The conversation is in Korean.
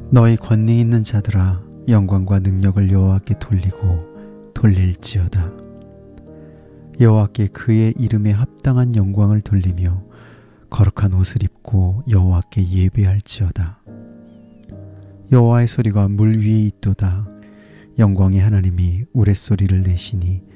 너희 권능 있는 자들아 영광과 능력을 여호와께 돌리고 돌릴지어다. 여호와께 그의 이름에 합당한 영광을 돌리며 거룩한 옷을 입고 여호와께 예배할지어다. 여호와의 소리가 물 위에 있도다. 영광의 하나님이 우레소리를 내시니